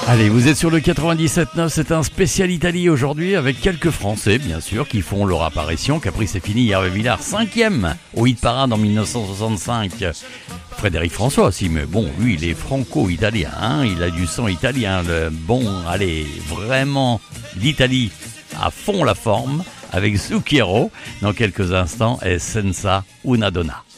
Allez, vous êtes sur le 97.9, c'est un spécial Italie aujourd'hui avec quelques Français, bien sûr, qui font leur apparition. Caprice est fini, Hervé Villard, 5e au hit parade en 1965. Frédéric François aussi, mais bon, lui, il est franco-italien, hein, il a du sang italien. Allez, vraiment, l'Italie à fond la forme avec Zucchero. Dans quelques instants, et Senza una donna.